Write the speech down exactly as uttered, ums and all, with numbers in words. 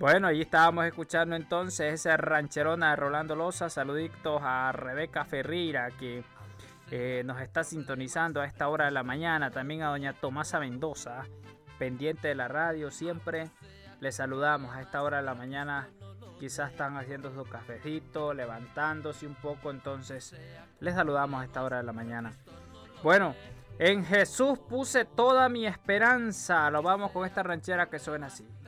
Bueno, ahí estábamos escuchando entonces esa rancherona de Rolando Loza. Saluditos a Rebeca Ferreira que eh, nos está sintonizando a esta hora de la mañana. También a doña Tomasa Mendoza, pendiente de la radio siempre. Les saludamos a esta hora de la mañana. Quizás están haciendo su cafecito, levantándose un poco. Entonces les saludamos a esta hora de la mañana. Bueno, en Jesús puse toda mi esperanza. Lo vamos con esta ranchera que suena así.